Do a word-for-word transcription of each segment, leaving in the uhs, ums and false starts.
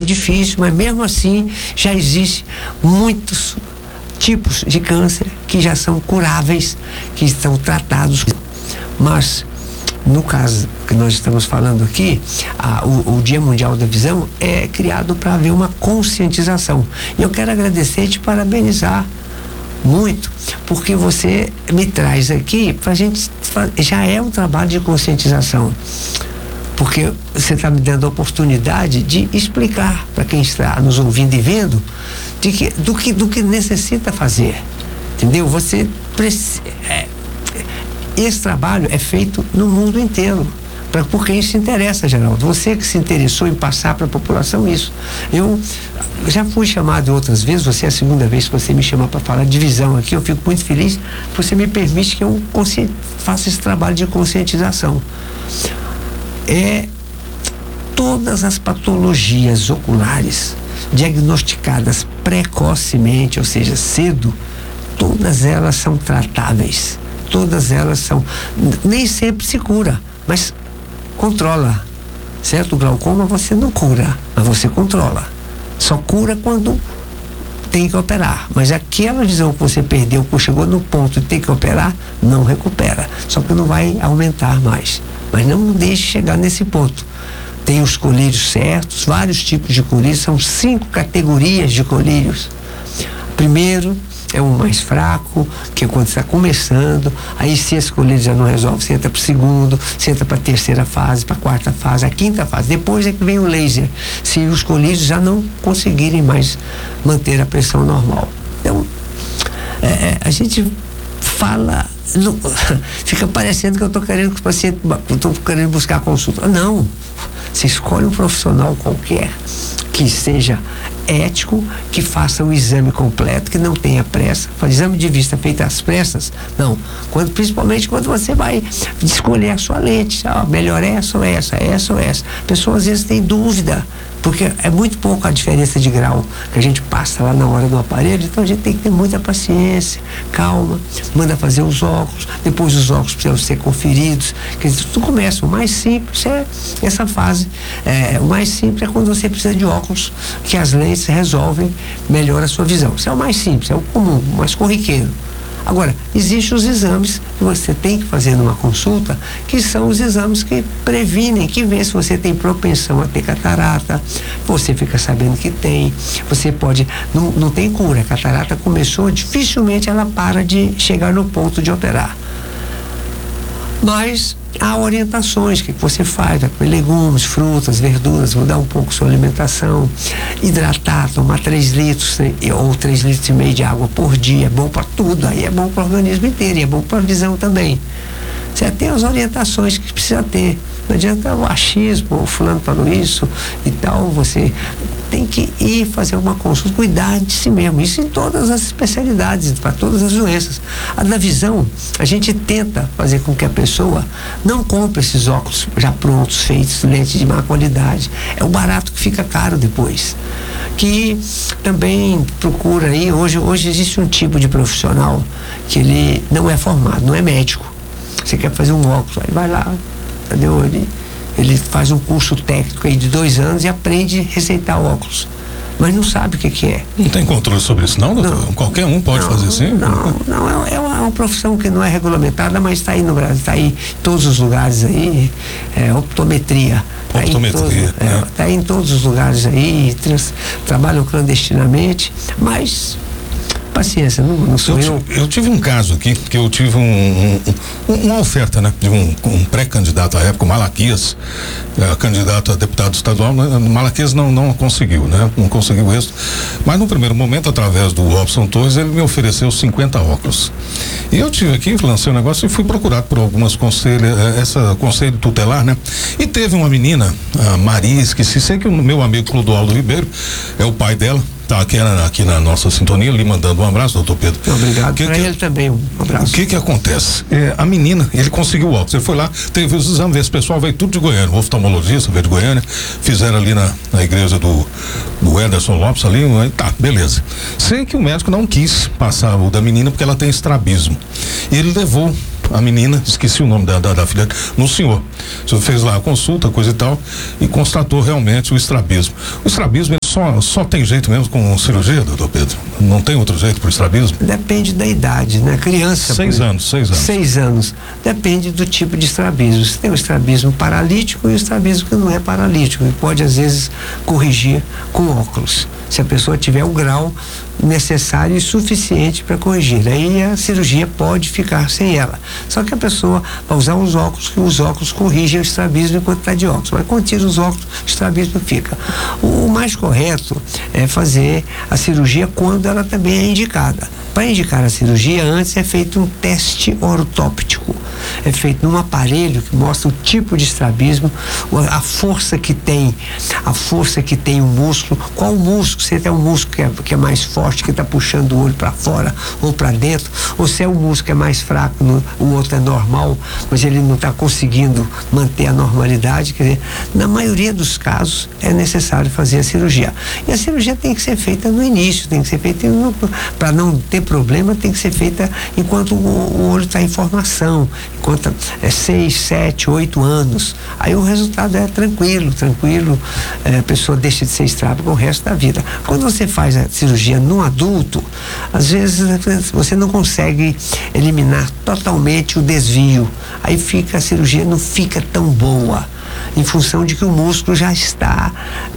difícil, mas mesmo assim já existe muitos tipos de câncer que já são curáveis, que estão tratados. Mas no caso que nós estamos falando aqui, a, o, o Dia Mundial da Visão é criado para haver uma conscientização. E eu quero agradecer e te parabenizar muito, porque você me traz aqui para a gente, já é um trabalho de conscientização, porque você está me dando a oportunidade de explicar para quem está nos ouvindo e vendo de que, do, que, do que necessita fazer, entendeu? Você precisa, é, esse trabalho é feito no mundo inteiro, pra, por quem se interessa, Geraldo. Você que se interessou em passar para a população isso. Eu já fui chamado outras vezes, você é a segunda vez que você me chama para falar de visão aqui, eu fico muito feliz, você me permite que eu faça esse trabalho de conscientização. É, todas as patologias oculares diagnosticadas precocemente, ou seja, cedo, todas elas são tratáveis. Todas elas são, nem sempre se cura, mas controla, certo? O glaucoma você não cura, mas você controla. Só cura quando tem que operar, mas aquela visão que você perdeu, que chegou no ponto de ter que operar, não recupera, só que não vai aumentar mais. Mas não deixe chegar nesse ponto. Tem os colírios certos, vários tipos de colírios, são cinco categorias de colírios. Primeiro é o mais fraco, que é quando está começando, aí se esse colírio já não resolve, você entra para o segundo, você entra para a terceira fase, para a quarta fase, a quinta fase, depois é que vem o laser, se os colírios já não conseguirem mais manter a pressão normal. Então, é, a gente fala, não, fica parecendo que eu estou querendo que o paciente, eu estou querendo buscar consulta. Não, você escolhe um profissional qualquer, que seja ético, que faça o exame completo, que não tenha pressa. O exame de vista feito às pressas, não. Quando, principalmente quando você vai escolher a sua lente, ah, melhor essa ou essa, essa ou essa. A pessoa às vezes tem dúvida, porque é muito pouco a diferença de grau que a gente passa lá na hora do aparelho, então a gente tem que ter muita paciência, calma, manda fazer os óculos, depois os óculos precisam ser conferidos, quer dizer, tudo começa. O mais simples é essa fase, é, o mais simples é quando você precisa de óculos, que as lentes resolvem melhor a sua visão. Isso é o mais simples, é o comum, o mais corriqueiro. Agora, existem os exames que você tem que fazer numa consulta, que são os exames que previnem, que vê se você tem propensão a ter catarata, você fica sabendo que tem, você pode, não, não tem cura, a catarata começou, dificilmente ela para de chegar no ponto de operar. Mas há orientações, o que você faz, vai comer legumes, frutas, verduras, mudar um pouco sua alimentação, hidratar, tomar três litros ou três litros e meio de água por dia, é bom para tudo, aí é bom para o organismo inteiro, e é bom para a visão também. Você tem as orientações que precisa ter, não adianta o achismo, o fulano falou isso e tal, você tem que ir fazer uma consulta, cuidar de si mesmo, isso em todas as especialidades, para todas as doenças. A da visão, a gente tenta fazer com que a pessoa não compre esses óculos já prontos, feitos, lentes de má qualidade, é o barato que fica caro depois. Que também procura aí, hoje, hoje existe um tipo de profissional que ele não é formado, não é médico, você quer fazer um óculos, aí vai lá, entendeu? Ele, ele faz um curso técnico aí de dois anos e aprende a receitar óculos, mas não sabe o que que é. Não tem controle sobre isso não, doutor? Não, qualquer um pode não, fazer assim? Não, não, é, é, uma, é uma profissão que não é regulamentada, mas está aí no Brasil, está aí em todos os lugares aí, é optometria. Tá Optometria, Está aí, é, tá aí em todos os lugares aí, trans, trabalham clandestinamente, mas paciência, não, não sou eu. Eu, eu tive um caso aqui, que eu tive um, um, uma oferta, né? De um, um pré-candidato à época, o Malaquias, é, candidato a deputado estadual, né? O Malaquias não, não conseguiu, né? Não conseguiu isso. Mas no primeiro momento, através do Robson Torres, ele me ofereceu cinquenta óculos. E eu tive aqui, lancei o negócio e fui procurado por algumas conselhos, essa conselho tutelar, né? E teve uma menina, a Maria, esqueci, sei que o meu amigo Clodoaldo Ribeiro é o pai dela. Tá aqui na, aqui na nossa sintonia, lhe mandando um abraço, doutor Pedro. Obrigado, que, para que, ele também, um abraço. O que que acontece? É, a menina, ele conseguiu o óculos, ele foi lá, teve os exames, esse pessoal veio tudo de Goiânia, o oftalmologista veio de Goiânia, fizeram ali na, na igreja do, do Ederson Lopes ali, aí, tá, beleza. Sei que o médico não quis passar o da menina porque ela tem estrabismo. E ele levou a menina, esqueci o nome da, da, da filha, no senhor. O senhor fez lá a consulta, coisa e tal, e constatou realmente o estrabismo. O estrabismo, ele Só, só tem jeito mesmo com cirurgia, doutor Pedro? Não tem outro jeito para o estrabismo? Depende da idade, né? Criança. Seis anos, seis anos. Seis anos. Depende do tipo de estrabismo. Você tem o estrabismo paralítico e o estrabismo que não é paralítico, e pode às vezes corrigir com óculos, se a pessoa tiver o grau necessário e suficiente para corrigir. Aí a cirurgia pode ficar sem ela. Só que a pessoa vai usar os óculos, que os óculos corrigem o estrabismo enquanto está de óculos. Mas quando tira os óculos, o estrabismo fica. O, o mais correto é fazer a cirurgia quando ela também é indicada. Para indicar a cirurgia, antes é feito um teste ortóptico. É feito num aparelho que mostra o tipo de estrabismo, a força que tem, a força que tem o músculo, qual músculo, se é um músculo que é, que é mais forte, que está puxando o olho para fora ou para dentro, ou se é um músculo que é mais fraco, no, o outro é normal, mas ele não está conseguindo manter a normalidade. Quer dizer, na maioria dos casos é necessário fazer a cirurgia. E a cirurgia tem que ser feita no início, tem que ser feita para não ter problema, tem que ser feita enquanto o, o olho está em formação, enquanto é seis, sete, oito anos. Aí o resultado é tranquilo, tranquilo, é, a pessoa deixa de ser estrábica o resto da vida. Quando você faz a cirurgia no adulto, às vezes você não consegue eliminar totalmente o desvio. Aí fica, a cirurgia não fica tão boa, em função de que o músculo já está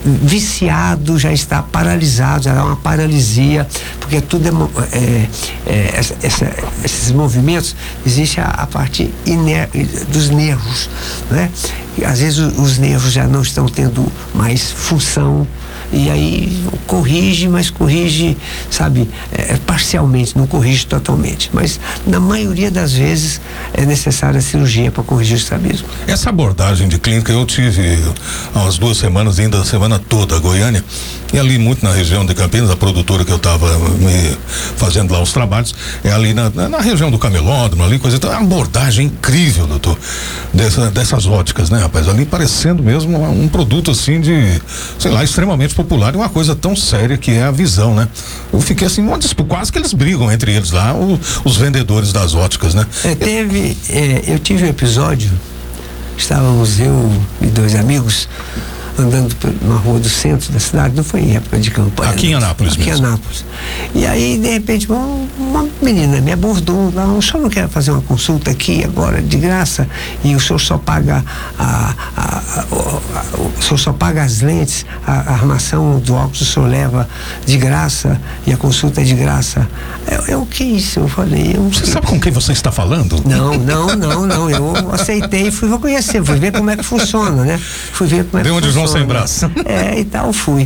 viciado, já está paralisado, já dá uma paralisia, porque tudo é, é, é essa, essa, esses movimentos, existe a, a parte iner, dos nervos, né? E às vezes os, os nervos já não estão tendo mais função, e aí corrige, mas corrige, sabe, é, parcialmente, não corrige totalmente. Mas na maioria das vezes é necessária a cirurgia para corrigir o estrabismo. Essa abordagem de clínica eu tive há umas duas semanas, ainda a semana toda, a Goiânia, e ali muito na região de Campinas, a produtora que eu estava me fazendo lá os trabalhos, é ali na, na região do Camelódromo, ali, coisa, então, é uma abordagem incrível, doutor, dessa, dessas óticas, né, rapaz, ali parecendo mesmo um produto assim de, sei lá, extremamente popular, e uma coisa tão séria que é a visão, né? Eu fiquei assim, uma disputa, quase que eles brigam entre eles lá, o, os vendedores das óticas, né? É, teve, é, eu tive um episódio, estávamos eu e dois amigos andando na rua do centro da cidade, não foi em época de campanha. Aqui em Anápolis aqui mesmo. em Anápolis. E aí, de repente, uma, uma menina me abordou lá, o senhor não quer fazer uma consulta aqui agora de graça e o senhor só paga a, a, a, a, a o senhor só paga as lentes, a, a armação do óculos o senhor leva de graça e a consulta é de graça. Eu, eu que isso? Eu falei, eu Você sabe com quem você está falando? Não, não, não, não. Eu aceitei e fui vou conhecer, fui ver como é que funciona, né? Fui ver como é Deu que onde funciona. João sem braço. É, e tal, fui.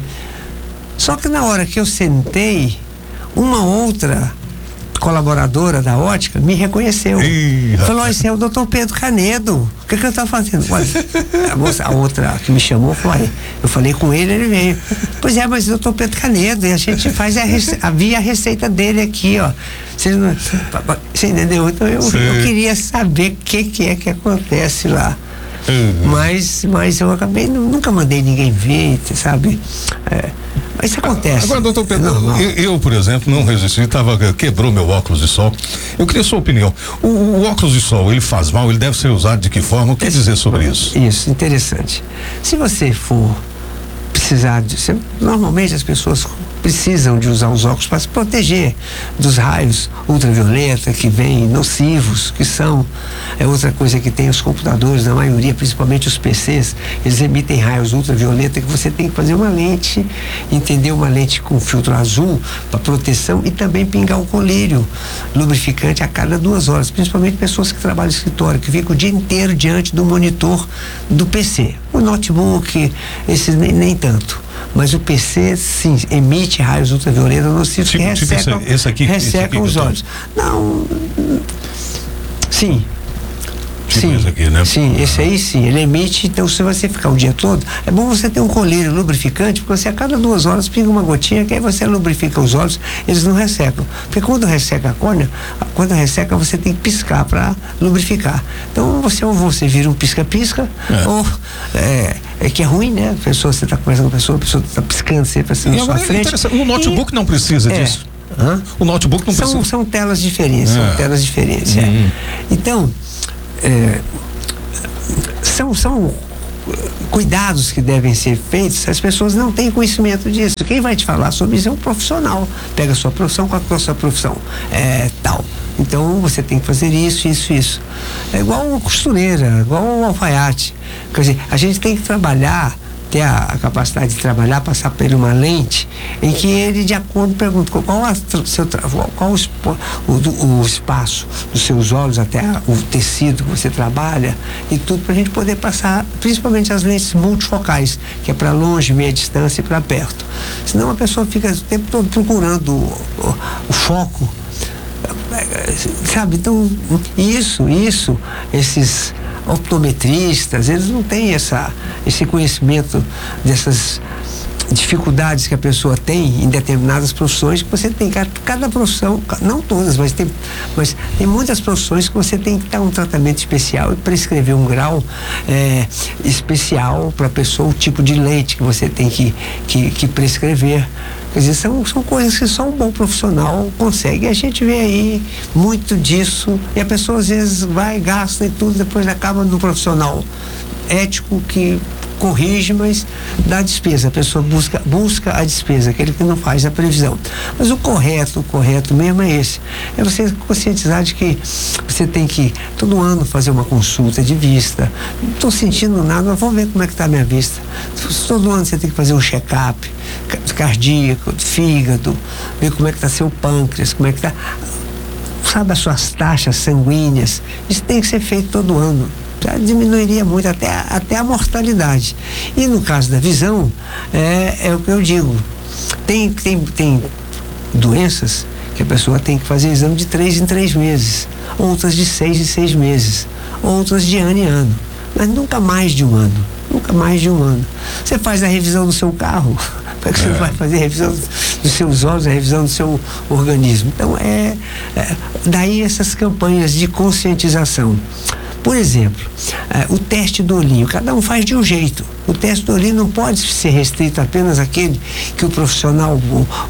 Só que na hora que eu sentei, uma outra colaboradora da ótica me reconheceu. Ih, falou, esse é o doutor Pedro Canedo. O que que eu estava fazendo? Olha, a, moça, a outra que me chamou falou, aí, eu falei com ele, ele veio. Pois é, mas o doutor Pedro Canedo, e a gente faz a, rece- a, via a receita dele aqui, ó. Você, não, você entendeu? Então eu, eu queria saber o que, que é que acontece lá. Uhum. Mas, mas eu acabei, nunca mandei ninguém ver, sabe? É, mas isso acontece. Agora, doutor Pedro, não, eu, eu, por exemplo, não resisti, tava, quebrou meu óculos de sol. Eu queria a sua opinião. O, o óculos de sol, ele faz mal? Ele deve ser usado de que forma? O que Esse, dizer sobre isso? Isso, interessante. Se você for precisar de... Você, normalmente as pessoas precisam de usar os óculos para se proteger dos raios ultravioleta que vêm nocivos, que são é outra coisa que tem os computadores, na maioria, principalmente os P Cs, eles emitem raios ultravioleta que você tem que fazer uma lente, entender, uma lente com filtro azul para proteção e também pingar o colírio lubrificante a cada duas horas, principalmente pessoas que trabalham no escritório, que ficam o dia inteiro diante do monitor do P C. O notebook, esses nem, nem tanto. Mas o P C, sim, emite raios ultravioleta nocivos tipo, que ressecam, tipo esse aqui, ressecam esse aqui, os olhos. Não, sim. Tipo sim, esse aqui, né? Sim, esse aí sim, ele emite, então se você ficar o dia todo, é bom você ter um colírio lubrificante, porque você a cada duas horas pinga uma gotinha, que aí você lubrifica os olhos, eles não ressecam. Porque quando resseca a córnea, quando resseca você tem que piscar para lubrificar. Então você ou você vira um pisca-pisca, é. ou é, é que é ruim, né? A pessoa, você está conversando com a pessoa, a pessoa está piscando sempre assim na sua frente. O notebook e, não precisa é, disso. Hã? O notebook não são, precisa. São telas diferentes, é. são telas diferentes. Uhum. É. Então, É, são, são cuidados que devem ser feitos, as pessoas não têm conhecimento disso. Quem vai te falar sobre isso é um profissional. Pega a sua profissão, qual é a sua profissão? É tal. Então você tem que fazer isso, isso, isso. É igual uma costureira, igual um alfaiate. Quer dizer, a gente tem que trabalhar, ter a, a capacidade de trabalhar, passar por ele uma lente em que ele, de acordo, pergunta qual, a, seu, qual o, o, o espaço dos seus olhos até a, o tecido que você trabalha e tudo, para a gente poder passar, principalmente as lentes multifocais, que é para longe, meia distância e para perto. Senão a pessoa fica o tempo todo procurando o, o, o foco, sabe? Então, isso, isso, esses optometristas, eles não têm essa, esse conhecimento dessas dificuldades que a pessoa tem em determinadas profissões que você tem. Cada profissão, não todas, mas tem, mas tem muitas profissões que você tem que dar um tratamento especial e prescrever um grau é, especial para a pessoa, o tipo de lente que você tem que, que, que prescrever. Quer dizer, são, são coisas que só um bom profissional consegue. E a gente vê aí muito disso, e a pessoa às vezes vai, gasta e tudo, depois acaba no profissional ético que corrige, mas dá despesa. A pessoa busca, busca a despesa, aquele que não faz a previsão. Mas o correto, o correto mesmo é esse. É você conscientizar de que você tem que, todo ano, fazer uma consulta de vista. Não estou sentindo nada, mas vamos ver como é que está a minha vista. Todo ano você tem que fazer um check-up cardíaco, fígado, ver como é que está seu pâncreas, como é que está, sabe, as suas taxas sanguíneas. Isso tem que ser feito todo ano. Já diminuiria muito até a, até a mortalidade. E no caso da visão, é, é o que eu digo, tem, tem, tem doenças que a pessoa tem que fazer exame de três em três meses, outras de seis em seis meses, outras de ano em ano, mas nunca mais de um ano, nunca mais de um ano. Você faz a revisão do seu carro, para que você é. vai fazer a revisão dos seus olhos, a revisão do seu organismo. Então, é, é daí essas campanhas de conscientização. Por exemplo, uh, o teste do olhinho, cada um faz de um jeito. O teste do olhinho não pode ser restrito apenas àquele que o profissional, o,